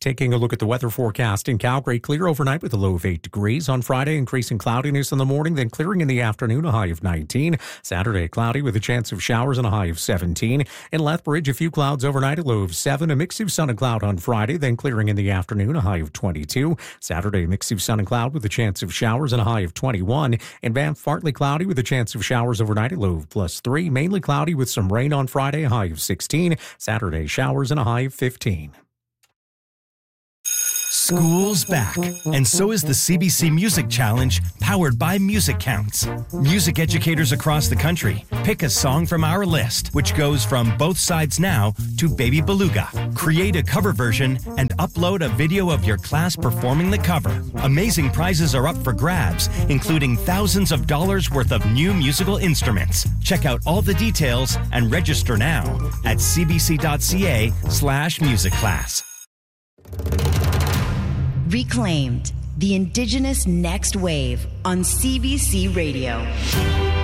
Taking a look at the weather forecast in Calgary, clear overnight with a low of 8 degrees. On Friday, increasing cloudiness in the morning, then clearing in the afternoon, a high of 19. Saturday, cloudy with a chance of showers and a high of 17. In Lethbridge, a few clouds overnight, a low of 7. A mix of sun and cloud on Friday, then clearing in the afternoon, a high of 22. Saturday, mix of sun and cloud with a chance of showers and a high of 21. In Banff, partly cloudy with a chance of showers overnight, a low of +3. Mainly cloudy with some rain on Friday, a high of 16. Saturday, showers and a high of 15. School's back, and so is the CBC Music Challenge, powered by Music Counts. Music educators across the country pick a song from our list, which goes from Both Sides Now to Baby Beluga. Create a cover version and upload a video of your class performing the cover. Amazing prizes are up for grabs, including thousands of dollars worth of new musical instruments. Check out all the details and register now at cbc.ca/musicclass. Reclaimed, the Indigenous Next Wave on CBC Radio.